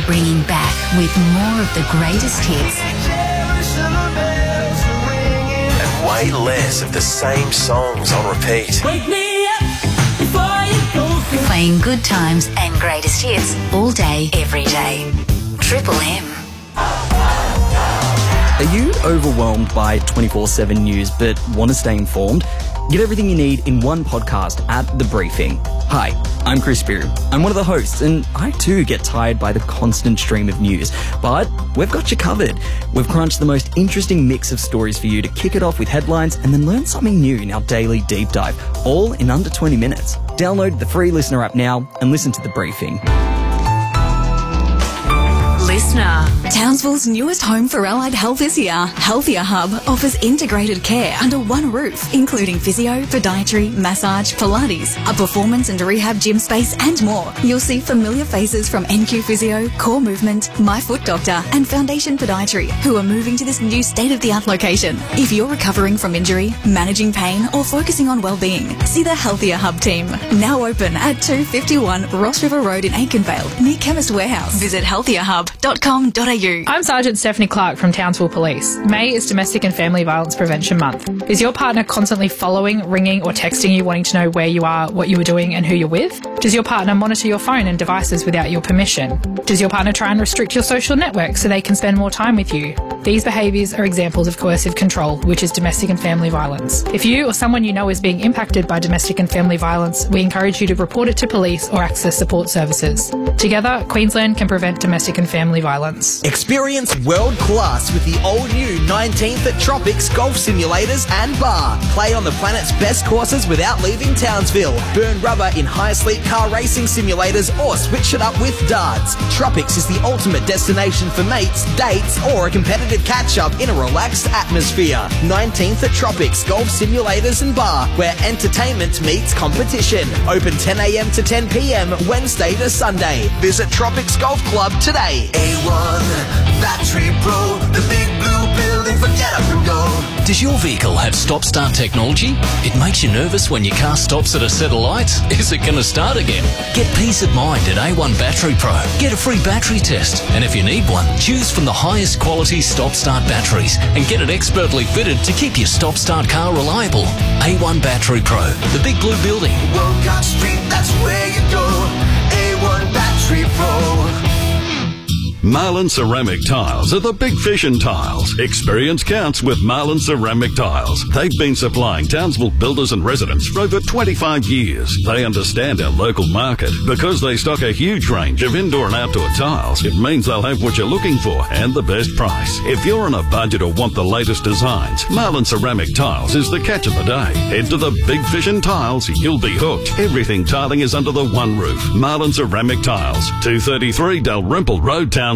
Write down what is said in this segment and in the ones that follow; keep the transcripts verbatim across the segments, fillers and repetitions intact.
we're bringing back with more of the greatest hits. And way less of the same songs on repeat. Wake me up before you go. Playing good times and greatest hits all day, every day. Triple M. Are you overwhelmed by twenty-four seven news but want to stay informed? Get everything you need in one podcast at The Briefing. Hi, I'm Chris Beer. I'm one of the hosts, and I too get tired by the constant stream of news. But we've got you covered. We've crunched the most interesting mix of stories for you to kick it off with headlines and then learn something new in our daily deep dive, all in under twenty minutes. Download the free Listener app now and listen to The Briefing. Listener. Townsville's newest home for allied health is here. Healthier Hub offers integrated care under one roof, including physio, podiatry, massage, Pilates, a performance and rehab gym space, and more. You'll see familiar faces from N Q Physio, Core Movement, My Foot Doctor, and Foundation Podiatry, who are moving to this new state-of-the-art location. If you're recovering from injury, managing pain, or focusing on well-being, see the Healthier Hub team. Now open at two fifty-one Ross River Road in Aikenvale, near Chemist Warehouse. Visit healthier hub dot com dot a u. I'm Sergeant Stephanie Clark from Townsville Police. May is Domestic and Family Violence Prevention Month. Is your partner constantly following, ringing or texting you wanting to know where you are, what you are doing and who you're with? Does your partner monitor your phone and devices without your permission? Does your partner try and restrict your social network so they can spend more time with you? These behaviours are examples of coercive control, which is domestic and family violence. If you or someone you know is being impacted by domestic and family violence, we encourage you to report it to police or access support services. Together, Queensland can prevent domestic and family violence. Experience world class with the all-new nineteenth at Tropics Golf Simulators and Bar. Play on the planet's best courses without leaving Townsville. Burn rubber in high-sleek car racing simulators or switch it up with darts. Tropics is the ultimate destination for mates, dates or a competitive catch-up in a relaxed atmosphere. nineteenth at Tropics Golf Simulators and Bar, where entertainment meets competition. Open ten a m to ten p m Wednesday to Sunday. Visit Tropics Golf Club today. A one Battery Pro, the big blue building for get up and go. Does your vehicle have stop-start technology? It makes you nervous when your car stops at a set of lights. Is it going to start again? Get peace of mind at A one Battery Pro. Get a free battery test. And if you need one, choose from the highest quality stop-start batteries and get it expertly fitted to keep your stop-start car reliable. A one Battery Pro, the big blue building. Wolcott Street, that's where you go. A one Battery Pro. Marlin Ceramic Tiles are the big fish in tiles. Experience counts with Marlin Ceramic Tiles. They've been supplying Townsville builders and residents for over twenty-five years. They understand our local market. Because they stock a huge range of indoor and outdoor tiles, it means they'll have what you're looking for and the best price. If you're on a budget or want the latest designs, Marlin Ceramic Tiles is the catch of the day. Head to the big fish in tiles, you'll be hooked. Everything tiling is under the one roof. Marlin Ceramic Tiles, two thirty-three Dalrymple Road, Townsville.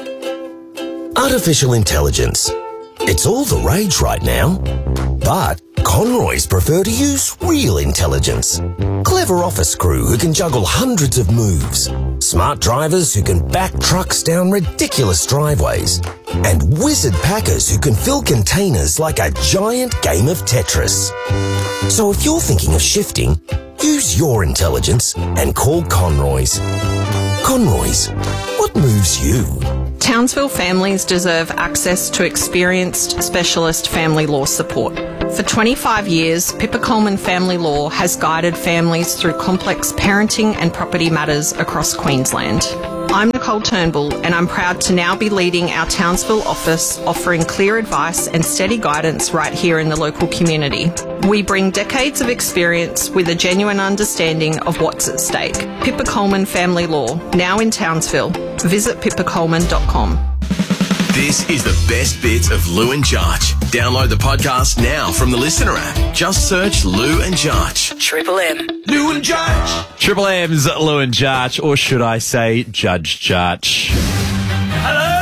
Artificial intelligence. It's all the rage right now. But Conroys prefer to use real intelligence. Clever office crew who can juggle hundreds of moves. Smart drivers who can back trucks down ridiculous driveways. And wizard packers who can fill containers like a giant game of Tetris. So if you're thinking of shifting, use your intelligence and call Conroys. Conroys, what moves you? Townsville families deserve access to experienced specialist family law support. For twenty-five years, Pippa Coleman Family Law has guided families through complex parenting and property matters across Queensland. I'm Nicole Turnbull and I'm proud to now be leading our Townsville office, offering clear advice and steady guidance right here in the local community. We bring decades of experience with a genuine understanding of what's at stake. Pippa Coleman Family Law, now in Townsville. Visit pippa coleman dot com. This is the best bits of Lou and Jarch. Download the podcast now from the Listener app. Just search Lou and Jarch. Triple M. Lou and Jarch. Triple M's Lou and Jarch, or should I say Judge Jarch? Hello?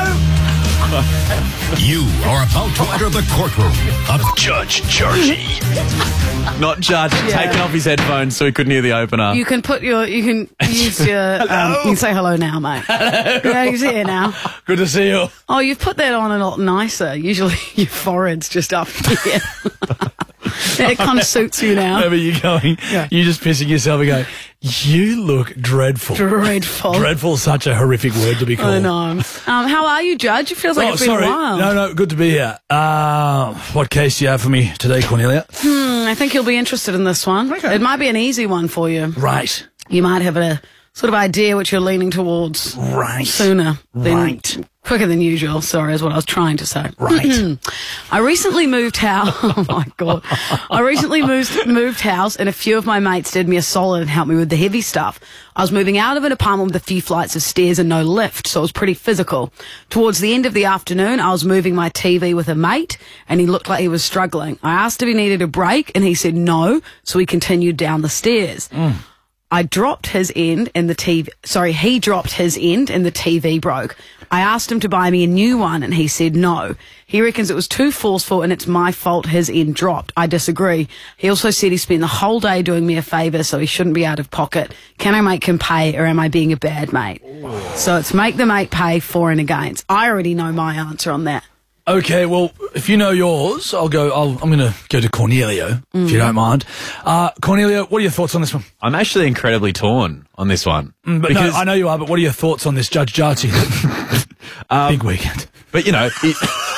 You are about to enter the courtroom of Judge Jarchy. Not Judge, Yeah. taking off his headphones so he couldn't hear the opener. You can put your, you can use your, um, you can say hello now, mate. Hello. Yeah, he's here now. Good to see you. Oh, you've put that on a lot nicer. Usually your forehead's just up here. It kind of suits you now. Where are you going? Yeah. You're just pissing yourself and go, You look dreadful. Dreadful. Dreadful is such a horrific word to be called. I know. Um, how are you, Judge? It feels like oh, it's been sorry. a while. No, no, good to be here. Uh, what case do you have for me today, Cornelia? Hmm, I think you'll be interested in this one. Okay. It might be an easy one for you. Right. You might have a sort of idea what you're leaning towards. Right. Sooner. Than, Right. Quicker than usual, sorry, is what I was trying to say. Right. I recently moved house. Oh, my God. I recently moved moved house, and a few of my mates did me a solid and helped me with the heavy stuff. I was moving out of an apartment with a few flights of stairs and no lift, so it was pretty physical. Towards the end of the afternoon, I was moving my T V with a mate, and he looked like he was struggling. I asked if he needed a break, and he said no, so we continued down the stairs. Mm. I dropped his end and the T V, sorry, he dropped his end and the T V broke. I asked him to buy me a new one and he said no. He reckons it was too forceful and it's my fault his end dropped. I disagree. He also said he spent the whole day doing me a favour, so he shouldn't be out of pocket. Can I make him pay or am I being a bad mate? Ooh. So it's make the mate pay for and against. I already know my answer on that. Okay, well, if you know yours, I'll go. I'll, I'm going to go to Cornelio, mm. if you don't mind. Uh, Cornelio, what are your thoughts on this one? I'm actually incredibly torn on this one. Mm, but because no, I know you are, but what are your thoughts on this Judge Jarchi? um, Big weekend. But, you know, he,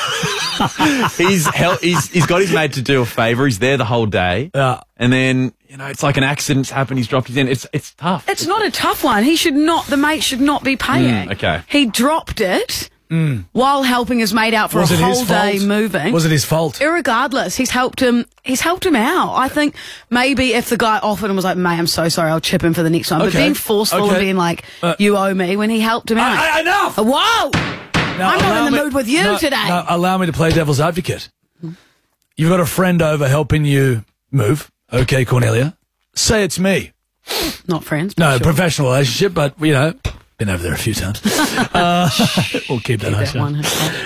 he's, hel- he's he's got his mate to do a favour. He's there the whole day. Yeah. And then, you know, it's like an accident's happened. He's dropped his end. It's, it's tough. It's not a tough one. He should not, the mate should not be paying. Mm, okay. He dropped it. Mm. While helping his mate out for Was a it whole his day fault? moving. Was it his fault? Irregardless, he's helped him. He's helped him out. I think maybe if the guy offered and was like, "Mate, I'm so sorry, I'll chip in for the next one," Okay. but being forceful Okay. and being like, Uh, "You owe me," when he helped him out. I, I, enough! Uh, Whoa! Now, I'm not allow in the me- mood with you no, today. No, allow me to play devil's advocate. You've got a friend over helping you move. Okay, Cornelia. Say it's me. Not friends. But No, sure. professional relationship, but, you know, been over there a few times. uh, we'll keep that, Keep that one.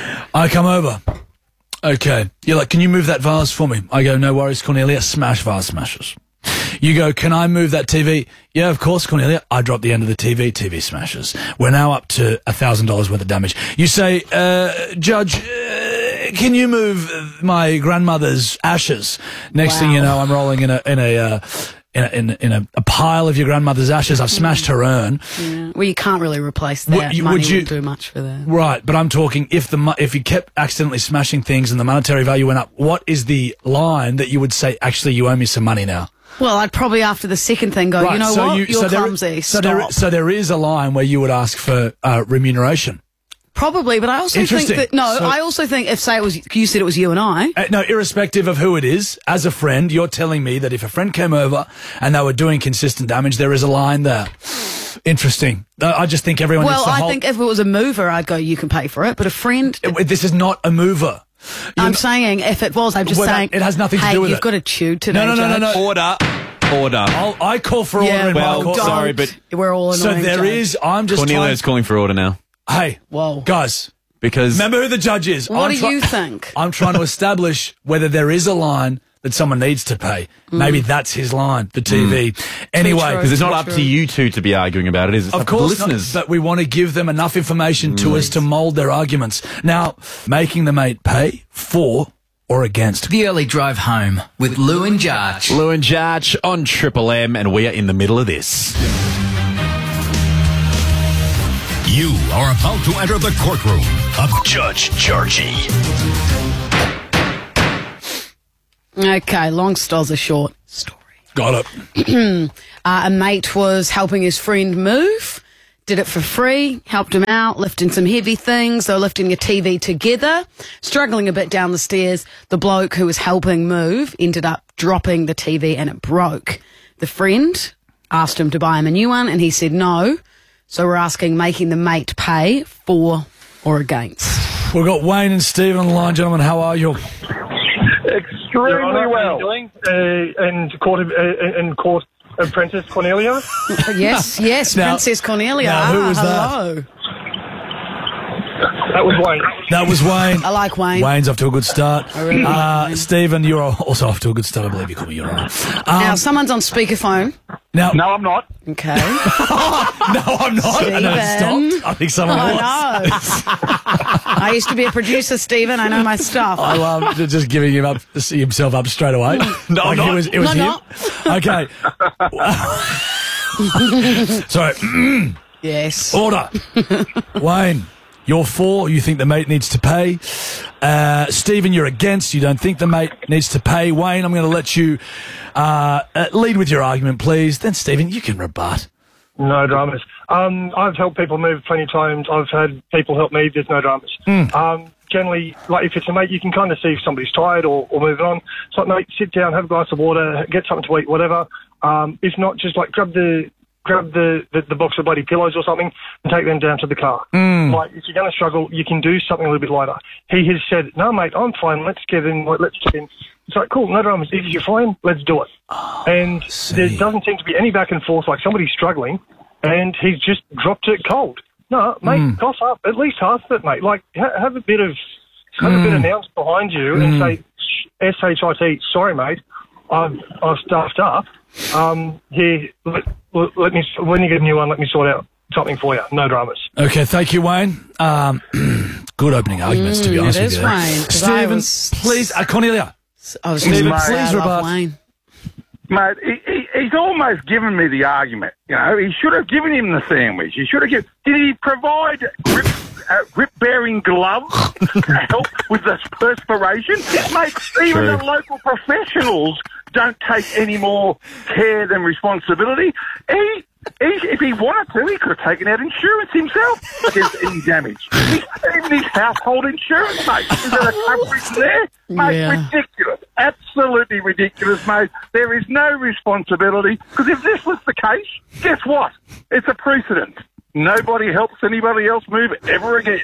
I come over. Okay. You're like, can you move that vase for me? I go, no worries, Cornelia. Smash vase smashes. You go, can I move that T V? Yeah, of course, Cornelia. I drop the end of the T V. T V smashes. We're now up to a thousand dollars worth of damage. You say, uh, Judge, uh, can you move my grandmother's ashes? Next Wow. thing you know, I'm rolling in a in a. Uh, In a, in, a, in a, a pile of your grandmother's ashes. I've smashed her urn. Yeah. Well, you can't really replace that. Would you- Money would you- wouldn't do much for that. Right, but I'm talking if the mo- if you kept accidentally smashing things and the monetary value went up, what is the line that you would say, actually, you owe me some money now? Well, I'd probably after the second thing go, Right, you know so what, you- you're so there- clumsy, so stop. there, so there is a line where you would ask for uh, remuneration. Probably, but I also think Interesting. that, no, So- I also think if, say it was, you said it was you and I. Uh, no, irrespective of who it is, as a friend, you're telling me that if a friend came over and they were doing consistent damage, there is a line there. Interesting. Uh, I just think everyone Well, needs to I hold... think if it was a mover, I'd go, you can pay for it, but a friend... It- this is not a mover. You're I'm not- saying if it was, I'm just Well, that- saying... it has nothing to hey, do with you've it. got to chew today, No, no, no, no, Judge. no. Order. Order. I'll, I call for order Yeah, in well, my court. don't. sorry, but- We're all So annoying, there Judge. is... I'm just Cornelia's trying... calling for order now. Hey, Whoa. guys... Because Remember who the judge is. What I'm do try- you think? I'm trying to establish whether there is a line that someone needs to pay. Maybe that's his line, the T V. Anyway, true. because it's not True, up true. to you two to be arguing about it, is it? It's of up to the course, not, listeners. but we want to give them enough information to us to mould their arguments. Now, making the mate pay for or against. The early drive home with Lou and Jarch. Lou and Jarch on Triple M, and we are in the middle of this. You are about to enter the courtroom of Judge Jarchi. Okay, long stories are short. Story. Got it. Uh, a mate was helping his friend move, did it for free, helped him out, lifting some heavy things. They were lifting a T V together, struggling a bit down the stairs. The bloke who was helping move ended up dropping the T V and it broke. The friend asked him to buy him a new one and he said no. So we're asking, making the mate pay for or against. We've got Wayne and Stephen on the line, gentlemen. How are you? Extremely well. Doing? Uh, and court, uh, and court apprentice Cornelia. Yes, yes, Now- Princess Cornelia. now, who ah, was that? hello. That was Wayne. That was Wayne. I like Wayne. Wayne's off to a good start. I really like uh, Wayne. Stephen, you're also off to a good start. I believe you called me. You're on. Um, Now, someone's on speakerphone. now, No, I'm not. Okay. no, I'm not. And then it Stephen. stopped. I think someone was. I know. I used to be a producer, Stephen. I know my stuff. I love just giving him up, himself up straight away. No, like not. it was, it was No, him. Okay. Sorry. Yes. Order. Wayne, you're for. You think the mate needs to pay. Uh, Stephen, you're against. You don't think the mate needs to pay. Wayne, I'm going to let you uh, uh, lead with your argument, please. Then, Stephen, you can rebut. No dramas. Um, I've helped people move plenty of times. I've had people help me. There's no dramas. Mm. Um, generally, like if it's a mate, you can kind of see if somebody's tired or, or moving on. So, mate, sit down, have a glass of water, get something to eat, whatever. Um, if not, just like grab the grab the, the, the box of bloody pillows or something and take them down to the car. Mm. Like, if you're going to struggle, you can do something a little bit lighter. He has said, no, mate, I'm fine. Let's get in. Like, let's get in. It's like, cool, no dramas. If you're fine, let's do it. Oh, and there doesn't seem to be any back and forth, like somebody's struggling and he's just dropped it cold. No, mate, Mm. cough up at least half of it, mate. Like, ha- have a bit of have Mm. a bit of nous behind you Mm. and say, S H I T, sorry, mate, I've, I've stuffed up. Um, here, let, let, let me, when you get a new one, let me sort out something for you. No dramas. Okay, thank you, Wayne. Um, good opening arguments, to be Mm, honest it with is, you. Wayne, 'cause I Stephen, was- please, uh, Cornelia. I was Stephen, gonna say, please I love rebut. Wayne. Mate, he, he, he's almost given me the argument. You know, he should have given him the sandwich. He should have given. Did he provide grip, uh, grip-bearing gloves to help with the perspiration? Mate, even True. the local professionals don't take any more care than responsibility. He, he, if he wanted to, he could have taken out insurance himself against any damage. He, even his household insurance, mate. Is there a coverage there? Mate, Yeah. ridiculous. Absolutely ridiculous, mate. There is no responsibility. Because if this was the case, guess what? It's a precedent. Nobody helps anybody else move ever again.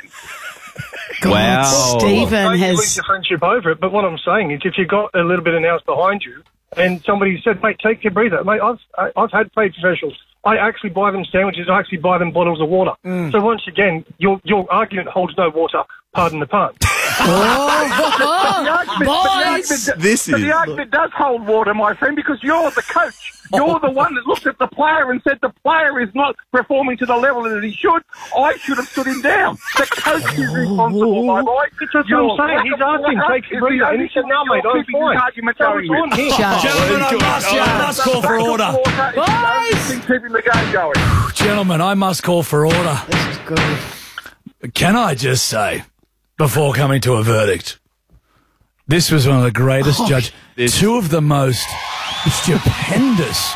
Wow. Stephen Don't has- lose your friendship over it, but what I'm saying is if you've got a little bit of nous behind you and somebody said, mate, take your breather. Mate, I've, I- I've had paid professionals. I actually buy them sandwiches. I actually buy them bottles of water. Mm. So once again, your your argument holds no water. Pardon the pun. But the argument, but the argument, This but is- the argument does hold water, my friend, because you're the coach. You're the one that looked at the player and said the player is not performing to the level that he should. I should have stood him down. The coach is responsible, my boy. That's what I'm saying. He's asking, take your breather. And he said, no, mate, I'm fine. Argument So going it's on with. here. Gentlemen, I must, I must call for order. Boys! Keeping the game going. Gentlemen, I must call for order. This is good. Can I just say, before coming to a verdict, this was one of the greatest Oh, judge, two of the most stupendous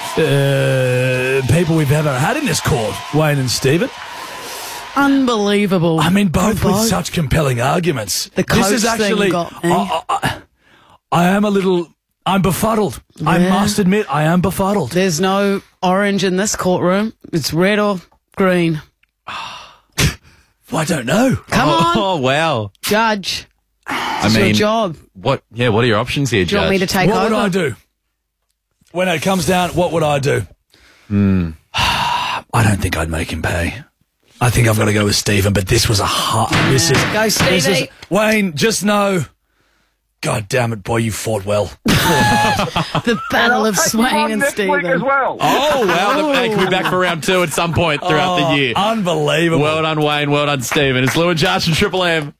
uh, people we've ever had in this court, Wayne and Stephen. Unbelievable. I mean, both with Both. such compelling arguments. The this is coach thing actually, got me. I, I, I am a little, I'm befuddled. I Yeah. must admit, I am befuddled. There's no orange in this courtroom. It's red or green. Well, I don't know. Come on, Oh, wow. judge. I It's your mean, job. what? Yeah, what are your options here, Do you want me to Judge? take What over? would I do? When it comes down, what would I do? Hmm. I don't think I'd make him pay. I think I've got to go with Stephen, but this was a hard. This is Go, this Stevie. is- Wayne, just know. God damn it, boy, you fought well. The battle of Swain and Next week as Stephen. well. Oh, wow. The man can be back for round two at some point throughout Oh, the year. Unbelievable. Well done, Wayne. Well done, Stephen. It's Lou and Josh and Triple M.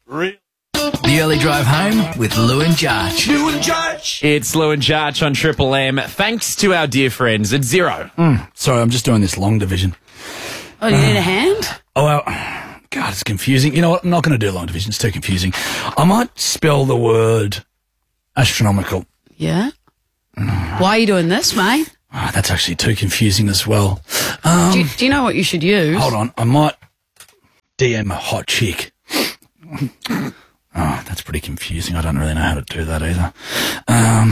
The early drive home with Lou and Jarch. Lou and Josh. It's Lou and Josh on Triple M. Thanks to our dear friends at Zero. Mm, sorry, I'm just doing this long division. Oh, you need a hand? Oh, well, God, it's confusing. You know what? I'm not going to do long division. It's too confusing. I might spell the word astronomical. Yeah. Why are you doing this, mate? Oh, that's actually too confusing as well. Um, do, you, do you know what you should use? Hold on. I might D M a hot chick. Oh, that's pretty confusing. I don't really know how to do that either. Um,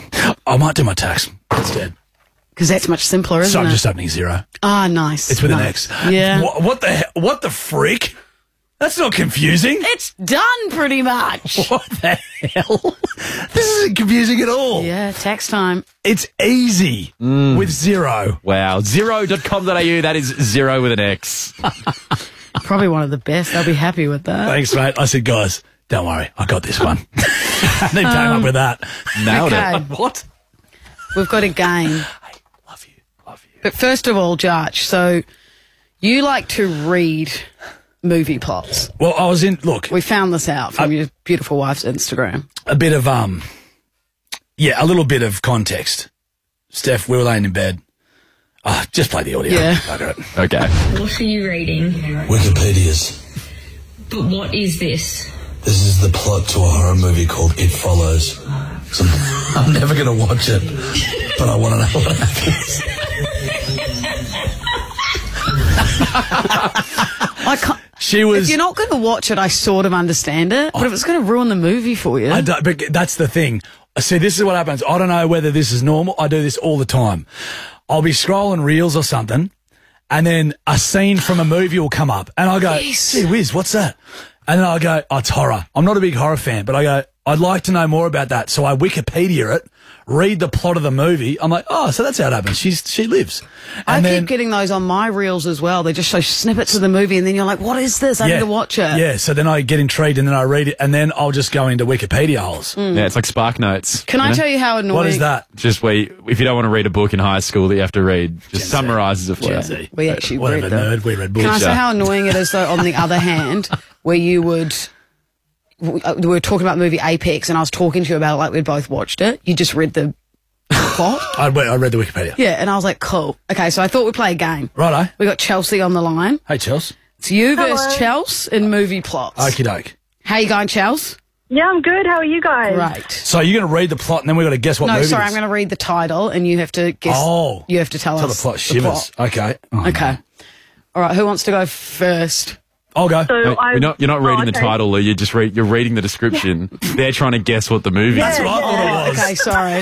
I might do my tax instead. Because that's much simpler, isn't So I'm it? just opening zero. Ah, nice. It's with nice. an X. Yeah. What, what the he- What the freak? That's not confusing. It's done pretty much. What the hell? This isn't confusing at all. Yeah, tax time. It's easy with zero. Wow. Zero dot com dot a u. That is zero with an X. Probably one of the best. They'll be happy with that. Thanks, mate. I said, guys, don't worry. I got this one. They came Um, up with that. Nailed okay. it. What? We've got a game. Love you. Love you. But first of all, Jarch, so you like to read movie plots. Well, I was in, look, We found this out from your beautiful wife's Instagram. a bit of, um, yeah, a little bit of context. Steph, we were laying in bed Oh, just play the audio. Yeah. Okay. Okay. What are you reading? Wikipedia's. But what is this? This is the plot to a horror movie called It Follows. So I'm never going to watch it, but I want to know what happens. I can't. She was. If you're not going to watch it, I sort of understand it. But if it's going to ruin the movie for you, I don't, but that's the thing. See, this is what happens. I don't know whether this is normal. I do this all the time. I'll be scrolling reels or something, and then a scene from a movie will come up, and I'll go, Yes. gee whiz, what's that? And then I'll go, oh, it's horror. I'm not a big horror fan, but I go, I'd like to know more about that. So I Wikipedia it, read the plot of the movie. I'm like, oh, so that's how it happens. She's, she lives. I And keep then, getting those on my reels as well. They just show snippets of the movie, and then you're like, "What is this? I need to watch it." Yeah, so then I get intrigued, and then I read it, and then I'll just go into Wikipedia holes. Mm. Yeah, it's like Spark Notes. Can I know? tell you how annoying? What is that? Just where you, if you don't want to read a book in high school that you have to read, just summarises it for you. We actually Whatever, read them. nerd, we read books. Can I say how annoying it is, though, on the other hand, where you would... We were talking about the movie Apex, and I was talking to you about it like we'd both watched it. You just read the plot. I, I read the Wikipedia. Yeah, and I was like, cool. Okay, so I thought we'd play a game. Righto. We got Chelsea on the line. Hey, Chels. It's you Hello. versus Chels in movie plots. Okie doke. How you going, Chels? Yeah, I'm good. How are you guys? Right. So you're going to read the plot, and then we've got to guess what no, movie sorry, it I'm is. going to read the title, and you have to guess. Oh. You have to tell, Tell us the plot. Shivers. plot. Okay. Oh, Okay. no. All right, who wants to go first? I'll go. So Mate, I- you're not, you're not oh, reading the okay. title, Lou. You're just read, you're reading the description. They're trying to guess what the movie Yeah, is. That's what I thought it was. Okay, sorry.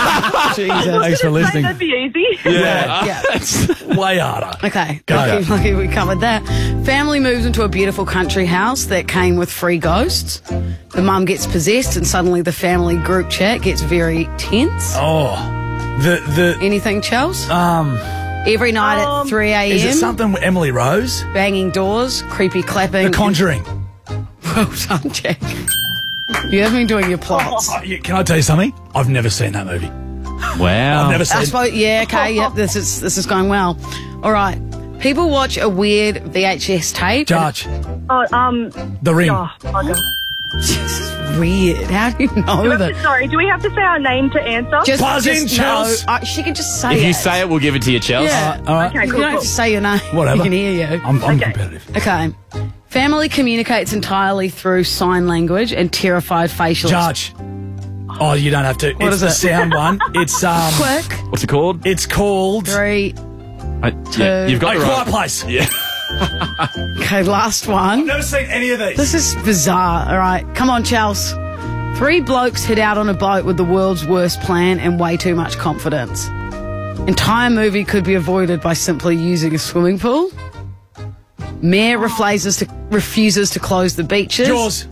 Jesus. Thanks for Say listening. that'd be easy. Yeah. Yeah. It's way harder. Okay, Go. lucky, lucky we covered that. Family moves into a beautiful country house that came with free ghosts. The mum gets possessed, and suddenly the family group chat gets very tense. Oh. The, the, Anything, Chels? um, Every night Um, at three a.m. is it something with Emily Rose? Banging doors, creepy clapping. The Conjuring. Well done, Jack. You have been doing your plots. Oh, yeah, can I tell you something? I've never seen that movie. Wow. I've never I seen suppose, yeah, okay, yep, this is this is going well. All right. People watch a weird V H S tape. Judge. Oh, um, The Ring. oh, bugger. This is weird. How do you know Do we have that? to- sorry, do we have to say our name to answer? Just, Buzz in, just no. Chels. Uh, she can just say If it. you say it, we'll give it to you, Chelsea. Yeah. All right. Okay, You cool, don't have cool. to say your name. Whatever. You can hear you. I'm, I'm Okay. competitive. Okay. Family communicates entirely through sign language and terrified facial Judge. Oh, you don't have to. What it's is the it? sound one. It's um. Quick. What's it called? It's called. Three. I, yeah, you've got A the Quiet right. Place. Yeah. Okay, last one. Never seen any of these. This is bizarre. All right, come on, Chels. Three blokes head out on a boat with the world's worst plan and way too much confidence. Entire movie could be avoided by simply using a swimming pool. Mayor refuses to, refuses to close the beaches. Jaws.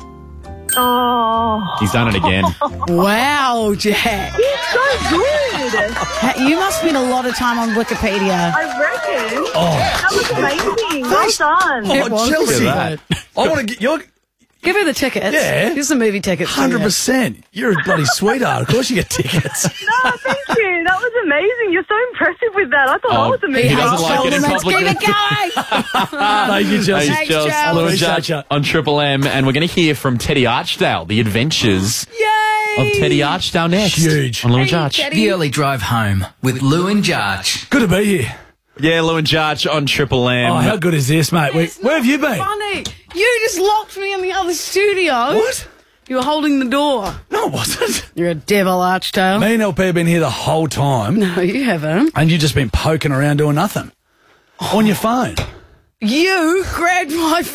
Oh, He's done it again. Wow, Jack. he's so good. Ha- You must spend a lot of time on Wikipedia. I reckon. Oh. That was amazing. Well done. It was Chelsea. pretty Look at good. I want to get your Give her the tickets. Yeah. Here's the movie tickets. for you. hundred percent. You're a bloody sweetheart. Of course you get tickets. No, thank you. That was amazing. You're so impressive with that. I thought Oh, that was amazing. he doesn't like it in Let's public. keep it going. Thank you, Chelsea. Hey, Thanks, Chels, Chels. Lou and Appreciate Judge ya. on Triple M, and we're going to hear from Teddy Archdale, the adventures Yay! of Teddy Archdale next. Huge. On Lou and Hey, Judge. Teddy. The early drive home with Lou and Jarch. Good to be here. Yeah, Lou and Judge on Triple M. Oh, how good is this, mate? Where, It's where have you not been? Funny. You just locked me in the other studio. What? You were holding the door. No, it wasn't. You're a devil, Archtail. Me and L P have been here the whole time, No, you haven't. and you've just been poking around doing nothing on your phone. You grabbed my